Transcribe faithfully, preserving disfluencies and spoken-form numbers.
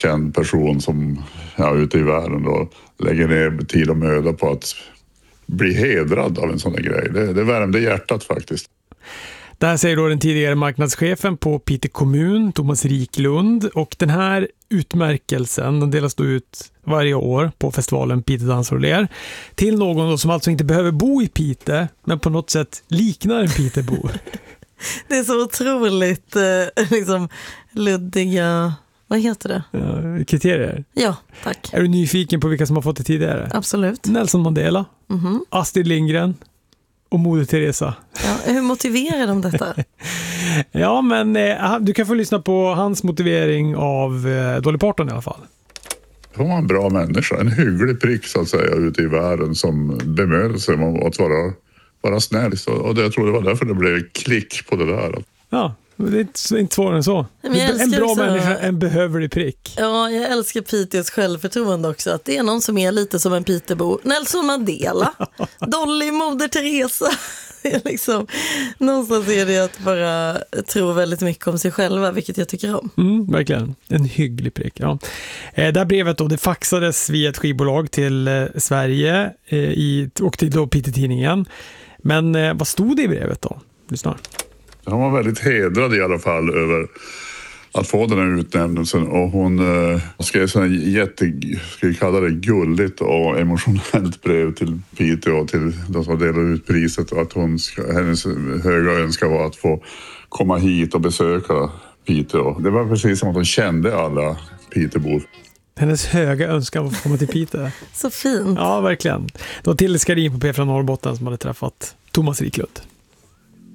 känd person som är ute i världen och lägger ner tid och möda på att bli hedrad av en sån här grej. Det, det värmde hjärtat faktiskt. Det här säger då den tidigare marknadschefen på Piteå kommun, Thomas Riklund. Och den här utmärkelsen den delas då ut varje år på festivalen Piteå Dansar och Ler till någon då som alltså inte behöver bo i Piteå men på något sätt liknar en Piteåbo. Det är så otroligt eh, liksom luddiga, vad heter det? Ja, kriterier. Ja, tack. Är du nyfiken på vilka som har fått det tidigare? Absolut. Nelson Mandela, Mm-hmm. Astrid Lindgren och Moder Teresa. Ja, hur motiverar de detta? Ja, men eh, du kan få lyssna på hans motivering av eh, Dolly Parton i alla fall. Hon var en bra människa, en hygglig prick så att säga ute i världen som bemödade sig om att vara, vara snäll. Och det, jag tror det var därför det blev klick på det där. Ja, det är inte, inte svårare än så. En bra också, människa, en behövlig prick. Ja, jag älskar Piteås självförtroende också. Att det är någon som är lite som en Piteåbo. Nelson Mandela, Dolly, Moder Teresa. Det är liksom, någonstans är det att bara tro väldigt mycket om sig själva, vilket jag tycker om. Mm, verkligen. En hygglig prick. Ja. Eh, det här brevet då, det faxades via ett skivbolag till eh, Sverige eh, i, och till då Piteå-tidningen. Men eh, vad stod det i brevet då? Lyssna. Hon var väldigt hedrad i alla fall över att få den här utnämnelsen och hon eh, skrev så en jätte, ska vi kalla det gulligt och emotionellt brev till Piteå och till de som delade ut priset och att hon ska, hennes höga önskan var att få komma hit och besöka Piteå. Det var precis som att hon kände alla Piteåbor. Hennes höga önskan var att komma till Piteå. Så fint. Ja, verkligen. Det var Tilde Skarin på P från Norrbotten som hade träffat Thomas Riklund.